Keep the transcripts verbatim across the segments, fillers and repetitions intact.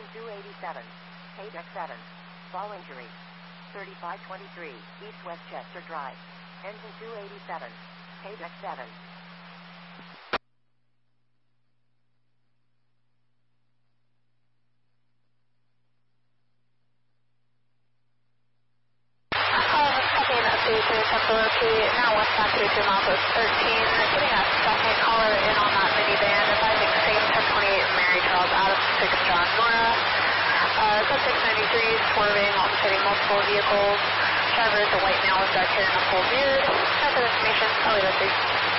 Engine two eighty-seven. K deck seven. Fall injury. thirty-five twenty-three, East Westchester Drive. Engine two eighty-seven. K deck seven. Now westbound through to milepost thirteen, getting a second caller in on that minivan, advising same ten twenty-eight Mary Charles Adams, six John Nora. Uh, sub six ninety-three, swerving, alternating multiple vehicles. Driver is a white male with dark hair and a full beard. Further information, Elliot three.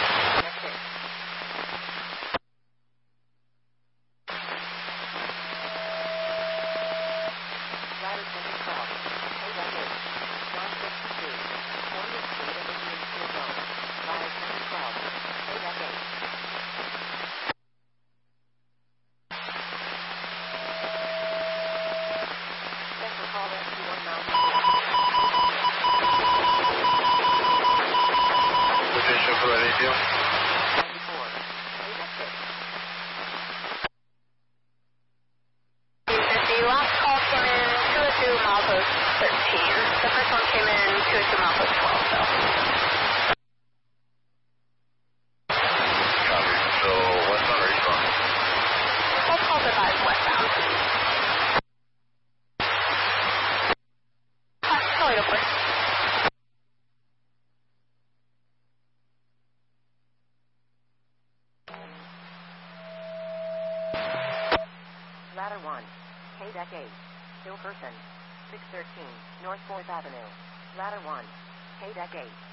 Ladder one. K deck eight. Hill Person. six thirteen, North fourth Avenue. Ladder one. K deck eight.